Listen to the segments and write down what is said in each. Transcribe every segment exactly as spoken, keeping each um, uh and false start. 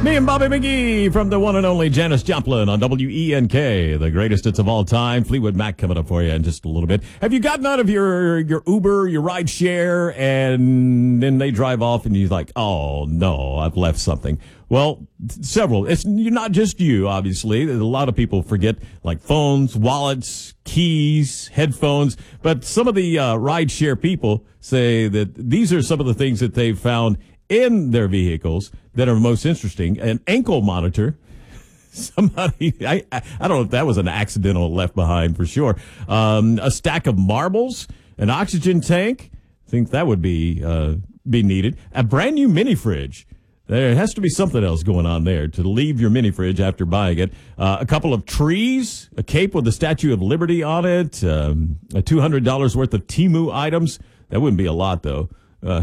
Me and Bobby McGee from the one and only Janis Joplin on W E N K, the greatest hits of all time. Fleetwood Mac coming up for you in just a little bit. Have you gotten out of your your Uber, your ride share, and then they drive off and you're like, oh, no, I've left something? Well, several. It's not just you, obviously. A lot of people forget, like phones, wallets, keys, headphones. But some of the uh, ride share people say that these are some of the things that they've found in their vehicles that are most interesting. An ankle monitor. Somebody, I, I don't know if that was an accidental left behind for sure. Um, a stack of marbles, an oxygen tank. I think that would be, uh, be needed. A brand new mini fridge. There has to be something else going on there to leave your mini fridge after buying it. Uh, a couple of trees, a cape with the Statue of Liberty on it, um, a two hundred dollars worth of Temu items. That wouldn't be a lot, though. Uh,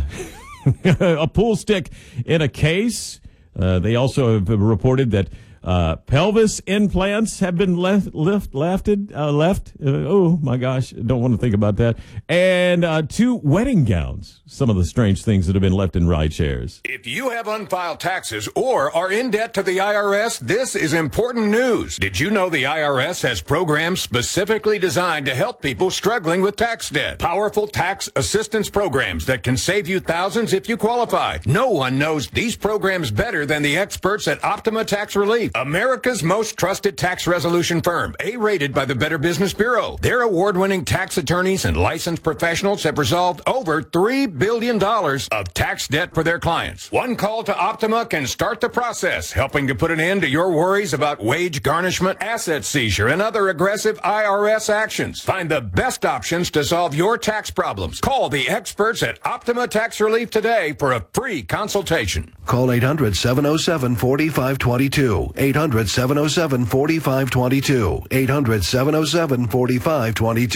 a pool stick in a case. Uh, they also have reported that uh, pelvis implants have been left, left, lefted, uh, left. Uh, oh, my gosh. Don't want to think about that. And uh, two wedding gowns. Some of the strange things that have been left in ride shares. If you have unfiled taxes or are in debt to the I R S, this is important news. Did you know the I R S has programs specifically designed to help people struggling with tax debt? Powerful tax assistance programs that can save you thousands if you qualify. No one knows these programs better than the experts at Optima Tax Relief, America's most trusted tax resolution firm, A-rated by the Better Business Bureau. Their award-winning tax attorneys and licensed professionals have resolved over three billion dollars of tax debt for their clients. One call to Optima can start the process, helping to put an end to your worries about wage garnishment, asset seizure, and other aggressive I R S actions. Find the best options to solve your tax problems. Call the experts at Optima Tax Relief today for a free consultation. Call eight hundred, seven oh seven, four five two two. eight hundred, seven oh seven, four five two two. eight hundred, seven oh seven, four five two two.